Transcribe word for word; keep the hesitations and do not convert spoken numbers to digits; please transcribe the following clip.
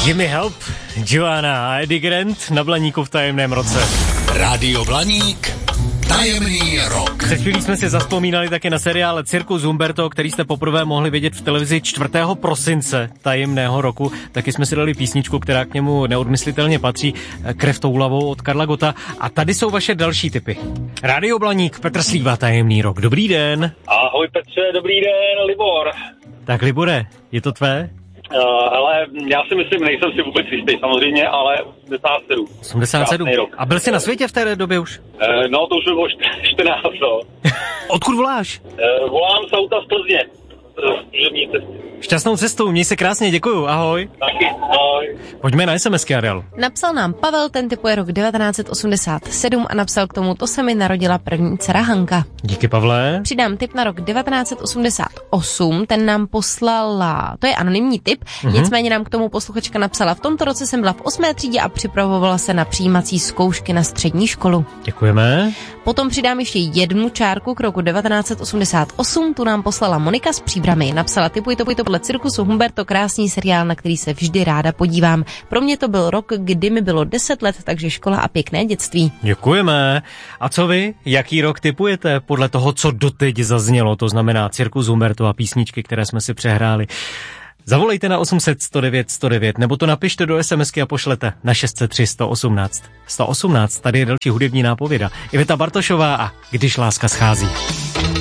Gimme Help, Joanna a Eddie Grant na Blaníku v tajemném roce. Rádio Blaník, tajemný rok. Před chvílí jsme si zazpomínali také na seriál Cirkus Humberto, který jste poprvé mohli vidět v televizi čtvrtého prosince tajemného roku. Taky jsme si dali písničku, která k němu neodmyslitelně patří, Krev toulavou od Karla Gotta. A tady jsou vaše další tipy. Rádio Blaník, Petr Slíva, tajemný rok. Dobrý den. Ahoj Petře, dobrý den, Libor. Tak Libore, je to tvé? Uh, ale já si myslím, nejsem si vůbec jistý samozřejmě, ale osmdesát sedm. osmdesát sedm. A byl jsi na světě v té době už? Uh, no, to už bylo čtrnáct, no. Odkud voláš? Uh, volám z auta z Plzně. Šťastnou cestu, měj se krásně, děkuju, ahoj. Taky, ahoj. Pojďme na SMSky, Adel. Napsal nám Pavel, ten typuje rok devatenáct set osmdesát sedm a napsal k tomu, to se mi narodila první dcera Hanka. Díky, Pavle. Přidám tip na rok devatenáct set osmdesát osm, ten nám poslala, to je anonymní tip, mm-hmm. Nicméně nám k tomu posluchačka napsala, v tomto roce jsem byla v osmé třídě a připravovala se na přijímací zkoušky na střední školu. Děkujeme. Potom přidám ještě jednu čárku k roku devatenáct set osmdesát osm, tu nám poslala Monika z Příbrami. Napsala, typuj to, to podle Cirkusu Humberto, krásný seriál, na který se vždy ráda podívám. Pro mě to byl rok, kdy mi bylo deset let, takže škola a pěkné dětství. Děkujeme. A co vy? Jaký rok tipujete podle toho, co doteď zaznělo? To znamená Cirkus Humberto a písničky, které jsme si přehráli. Zavolejte na osm set sto devět sto devět nebo to napište do SMSky a pošlete na šest set tři sto osmnáct. sto osmnáct, tady je další hudební nápověda. Iveta Bartošová a Když láska schází.